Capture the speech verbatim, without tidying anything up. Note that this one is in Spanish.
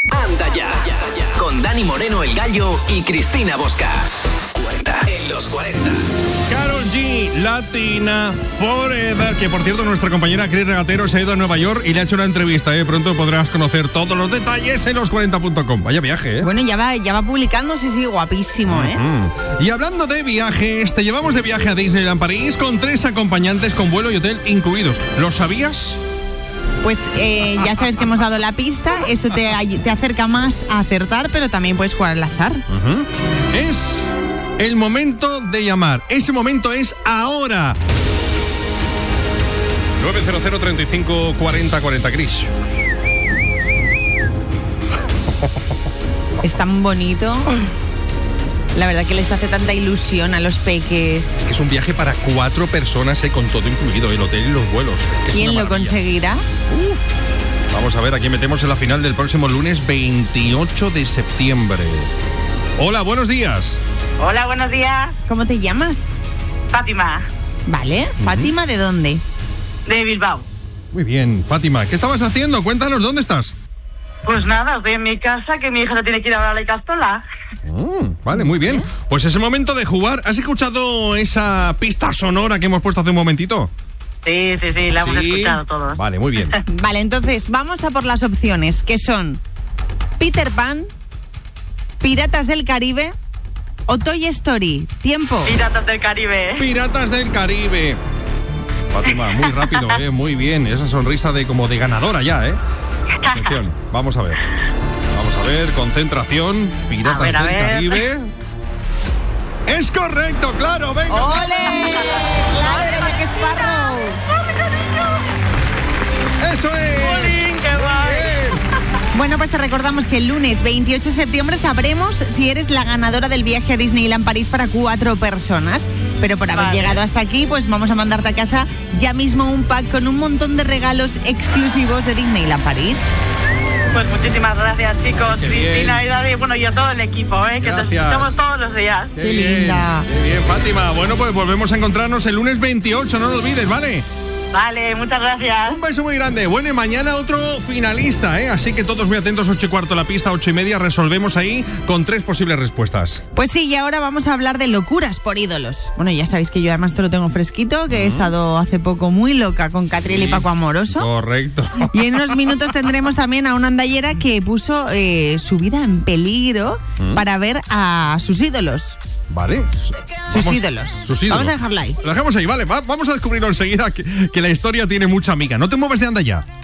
Anda ya, con Dani Moreno el Gallo y Cristina Bosca. cuarenta en los cuarenta. Karol G, Latina Forever, que por cierto nuestra compañera Cris Regatero se ha ido a Nueva York y le ha hecho una entrevista, ¿eh? Pronto podrás conocer todos los detalles en los cuarenta punto com. Vaya viaje, ¿eh? Bueno, ya va, ya va publicando, sí, sí, guapísimo, ¿eh? Uh-huh. Y hablando de viajes, te llevamos de viaje a Disneyland París con tres acompañantes con vuelo y hotel incluidos. ¿Lo sabías? Pues eh, ya sabes que hemos dado la pista, eso te, te acerca más a acertar, pero también puedes jugar al azar. Uh-huh. Es el momento de llamar. Ese momento es ahora. nueve cero cero, treinta y cinco, cuarenta, cuarenta, Cris. Es tan bonito. La verdad que les hace tanta ilusión a los peques. Es que es un viaje para cuatro personas, eh, con todo incluido, el hotel y los vuelos. Es que ¿quién lo conseguirá? Uf. Vamos a ver, aquí metemos en la final del próximo lunes veintiocho de septiembre. Hola, buenos días. Hola, buenos días. ¿Cómo te llamas? Fátima. Vale, uh-huh. ¿Fátima de dónde? De Bilbao. Muy bien, Fátima, ¿qué estabas haciendo? Cuéntanos, ¿dónde estás? Pues nada, estoy en mi casa, que mi hija se tiene que ir a ver a la Castola. Oh, vale, muy bien. Pues es el momento de jugar. ¿Has escuchado esa pista sonora que hemos puesto hace un momentito? Sí, sí, sí, la ¿Sí? hemos escuchado todos. Vale, muy bien. Vale, entonces vamos a por las opciones, que son Peter Pan, Piratas del Caribe o Toy Story. Tiempo. Piratas del Caribe. Piratas del Caribe. Fátima, muy rápido, ¿eh? Muy bien. Esa sonrisa de como de ganadora ya, ¿eh? Atención, vamos a ver. Vamos a ver, concentración. Piratas ver, del ver. Caribe. ¡Es correcto, claro! ¡Venga! ¡Ole! ¡Claro, era Jack Sparrow! ¡Eso es! ¡Jolín, qué guay! Bueno, pues te recordamos que el lunes veintiocho de septiembre sabremos si eres la ganadora del viaje a Disneyland París para cuatro personas. Pero por haber vale. llegado hasta aquí, pues vamos a mandarte a casa ya mismo un pack con un montón de regalos exclusivos de Disneyland París. Pues muchísimas gracias, chicos. Qué Cristina bien. y David, bueno, y a todo el equipo, ¿eh? Que te Gracias. escuchamos todos los días. ¡Qué, Qué bien, linda. ¡Qué bien, Fátima! Bueno, pues volvemos a encontrarnos el lunes veintiocho, no lo olvides, ¿vale? Vale, muchas gracias. Un beso muy grande. Bueno, y mañana otro finalista, ¿eh? Así que todos muy atentos, ocho y cuarto la pista, ocho y media, resolvemos ahí con tres posibles respuestas. Pues sí, y ahora vamos a hablar de locuras por ídolos. Bueno, ya sabéis que yo además te lo tengo fresquito, que he estado hace poco muy loca con Catriel Sí, y Paco Amoroso. Correcto. Y en unos minutos tendremos también a una andallera que puso eh, su vida en peligro ¿Mm? para ver a sus ídolos. Vale. Sus Vamos- ídolos. Sus ídolos. Vamos a dejarla ahí. Lo dejamos ahí, vale. Va- vamos a descubrirlo enseguida, que, que la historia tiene mucha amiga. No te muevas de anda ya.